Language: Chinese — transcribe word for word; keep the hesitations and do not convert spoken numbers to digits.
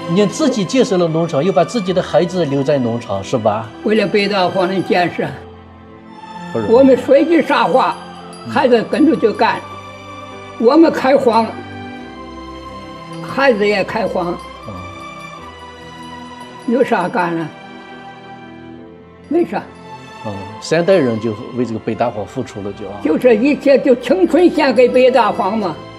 你自己建设了农场，又把自己的孩子留在农场，是吧？ 为了北大荒的建设，我们说一句啥话，孩子跟着就干。我们开荒，孩子也开荒，有啥干了？没啥。 嗯，三代人就为这个北大荒付出了就， 就这一切就青春献给北大荒嘛。